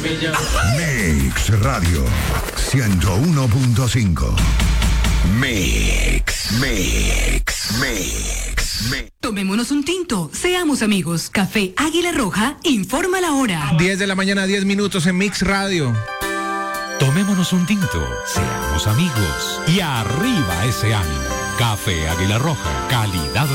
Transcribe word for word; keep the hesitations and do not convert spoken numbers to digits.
Mix Radio ciento uno punto cinco. Mix, Mix, Mix, Mix. Tomémonos un tinto, seamos amigos. Café Águila Roja informa la hora. diez de la mañana, diez minutos en Mix Radio. Tomémonos un tinto, seamos amigos y arriba ese ánimo. Café Águila Roja, calidad